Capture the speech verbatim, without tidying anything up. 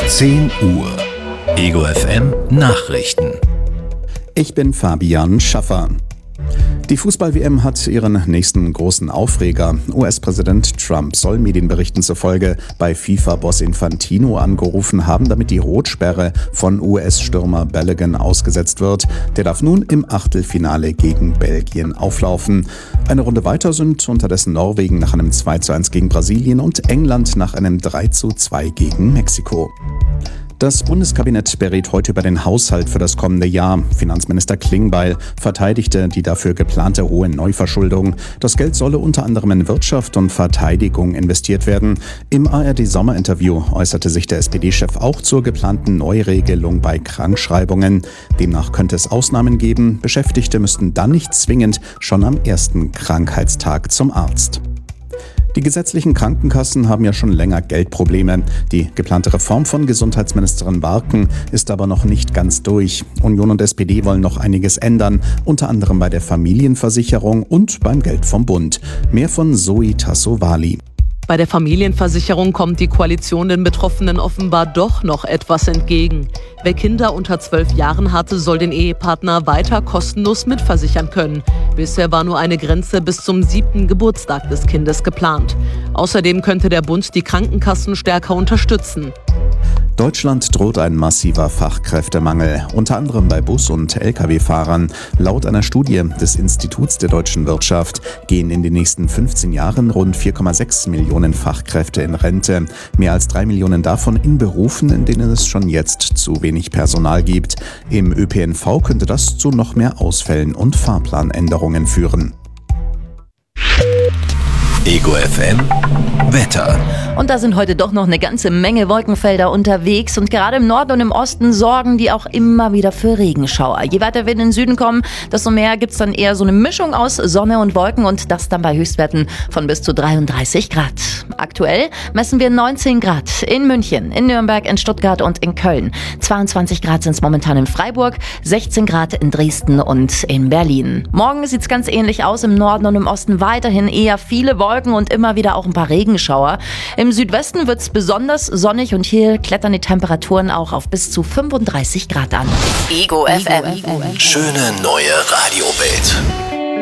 zehn Uhr. Ego F M Nachrichten. Ich bin Fabian Schaffer. Die Fußball-W M hat ihren nächsten großen Aufreger. U S-Präsident Trump soll Medienberichten zufolge bei FIFA-Boss Infantino angerufen haben, damit die Rotsperre von U S-Stürmer Balogun ausgesetzt wird. Der darf nun im Achtelfinale gegen Belgien auflaufen. Eine Runde weiter sind unterdessen Norwegen nach einem zwei zu eins gegen Brasilien und England nach einem drei zu zwei gegen Mexiko. Das Bundeskabinett berät heute über den Haushalt für das kommende Jahr. Finanzminister Klingbeil verteidigte die dafür geplante hohe Neuverschuldung. Das Geld solle unter anderem in Wirtschaft und Verteidigung investiert werden. Im A R D-Sommerinterview äußerte sich der S P D-Chef auch zur geplanten Neuregelung bei Krankschreibungen. Demnach könnte es Ausnahmen geben. Beschäftigte müssten dann nicht zwingend schon am ersten Krankheitstag zum Arzt. Die gesetzlichen Krankenkassen haben ja schon länger Geldprobleme. Die geplante Reform von Gesundheitsministerin Barken ist aber noch nicht ganz durch. Union und S P D wollen noch einiges ändern, unter anderem bei der Familienversicherung und beim Geld vom Bund. Mehr von Zoe Tassovali. Bei der Familienversicherung kommt die Koalition den Betroffenen offenbar doch noch etwas entgegen. Wer Kinder unter zwölf Jahren hatte, soll den Ehepartner weiter kostenlos mitversichern können. Bisher war nur eine Grenze bis zum siebten Geburtstag des Kindes geplant. Außerdem könnte der Bund die Krankenkassen stärker unterstützen. Deutschland droht ein massiver Fachkräftemangel, unter anderem bei Bus- und L K W-Fahrern. Laut einer Studie des Instituts der deutschen Wirtschaft gehen in den nächsten fünfzehn Jahren rund vier Komma sechs Millionen Fachkräfte in Rente. Mehr als drei Millionen davon in Berufen, in denen es schon jetzt zu wenig Personal gibt. Im Ö P N V könnte das zu noch mehr Ausfällen und Fahrplanänderungen führen. Ego F M Wetter. Und da sind heute doch noch eine ganze Menge Wolkenfelder unterwegs und gerade im Norden und im Osten sorgen die auch immer wieder für Regenschauer. Je weiter wir in den Süden kommen, desto mehr gibt's dann eher so eine Mischung aus Sonne und Wolken und das dann bei Höchstwerten von bis zu dreiunddreißig Grad. Aktuell messen wir neunzehn Grad in München, in Nürnberg, in Stuttgart und in Köln. zweiundzwanzig Grad sind es momentan in Freiburg, sechzehn Grad in Dresden und in Berlin. Morgen sieht's ganz ähnlich aus, im Norden und im Osten weiterhin eher viele Wolken und immer wieder auch ein paar Regenschauer. Im Südwesten wird es besonders sonnig und hier klettern die Temperaturen auch auf bis zu fünfunddreißig Grad an. Ego F M. Schöne neue Radiowelt.